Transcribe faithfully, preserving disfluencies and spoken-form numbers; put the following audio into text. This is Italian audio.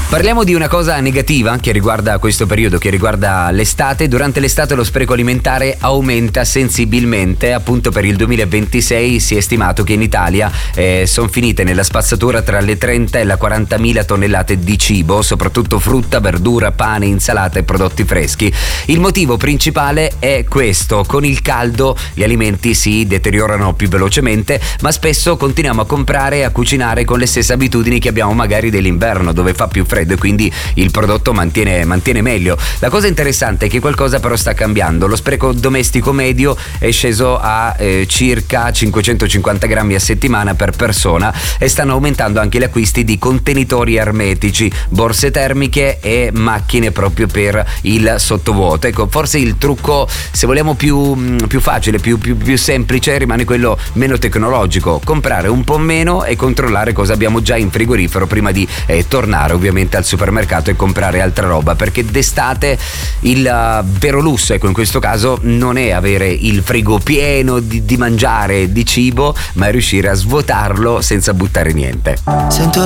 Parliamo di una cosa negativa che riguarda questo periodo, che riguarda l'estate. Durante l'estate lo spreco alimentare aumenta sensibilmente. Appunto per il duemilaventisei si è stimato che in Italia eh, sono finite nella spazzatura tra le trenta e le quarantamila tonnellate di cibo, soprattutto frutta, verdura, pane, insalata e prodotti freschi. Il motivo principale è questo: con il caldo gli alimenti si deteriorano più velocemente, ma spesso continuiamo a comprare e a cucinare con le stesse abitudini che abbiamo magari dell'inverno, dove fa più freddo e quindi il prodotto mantiene, mantiene meglio. La cosa interessante è che qualcosa però sta cambiando. Lo spreco domestico medio è sceso a eh, circa cinquecentocinquanta grammi a settimana per persona, e stanno aumentando anche gli acquisti di contenitori ermetici, borse termiche e macchine proprio per il sottovuoto. Ecco, forse il trucco, se vogliamo più, più facile, più, più, più semplice, rimane quello meno tecnologico: comprare un po' meno e controllare cosa abbiamo già in frigorifero prima di eh, tornare ovviamente al supermercato e comprare altra roba, perché d'estate il uh, vero lusso, ecco, in questo caso non è avere il frigo pieno di, di mangiare, di cibo, ma è riuscire a svuotarlo senza buttare niente. Sento